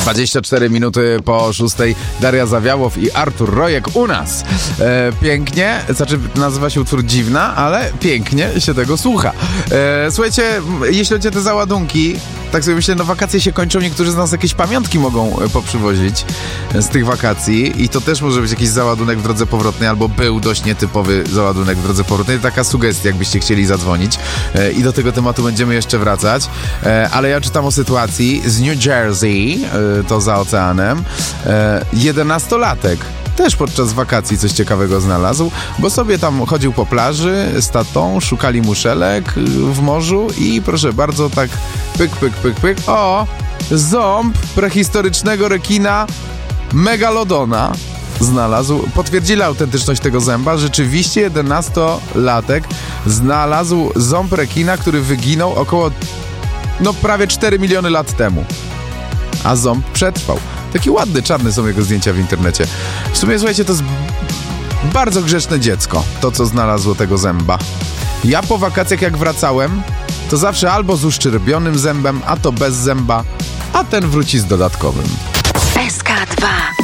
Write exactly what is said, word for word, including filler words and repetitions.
dwadzieścia cztery minuty po szóstej. Daria Zawiałow i Artur Rojek u nas. E, pięknie, znaczy nazywa się utwór Dziwna, ale pięknie się tego słucha. E, słuchajcie, jeśli chodzi o te załadunki, tak sobie myślę, no wakacje się kończą, niektórzy z nas jakieś pamiątki mogą poprzywozić z tych wakacji i to też może być jakiś załadunek w drodze powrotnej, albo był dość nietypowy załadunek w drodze powrotnej. Taka sugestia, jakbyście chcieli zadzwonić e, i do tego tematu będziemy jeszcze wracać, e, ale ja czytam o sytuacji z New Jersey, e, to za oceanem, e, jedenastolatek też podczas wakacji coś ciekawego znalazł, bo sobie tam chodził po plaży z tatą, szukali muszelek w morzu i proszę bardzo, tak pyk, pyk, pyk, pyk, o, ząb prehistorycznego rekina Megalodona znalazł. Potwierdzili autentyczność tego zęba. Rzeczywiście jedenastolatek znalazł ząb rekina, który wyginął około, no prawie cztery miliony lat temu. A ząb przetrwał. Taki ładny, czarny są jego zdjęcia w internecie. W sumie, słuchajcie, to jest bardzo grzeczne dziecko, to co znalazło tego zęba. Ja po wakacjach jak wracałem, to zawsze albo z uszczerбionym zębem, a to bez zęba, a ten wróci z dodatkowym. S K dwa